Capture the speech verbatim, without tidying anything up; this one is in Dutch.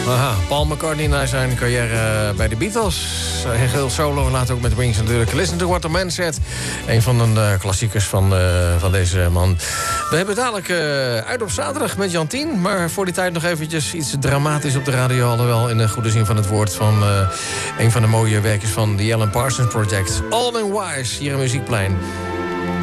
Aha, Paul McCartney na zijn carrière bij de Beatles. Heel solo, later ook met Wings natuurlijk. Listen to What the Man Said. Een van de uh, klassiekers van, uh, van deze man. We hebben dadelijk uh, uit op zaterdag met Jantien. Maar voor die tijd nog eventjes iets dramatisch op de radio. Alhoewel in de goede zin van het woord van uh, een van de mooie werkjes van de Alan Parsons Project. All in Wise, hier in Muziekplein.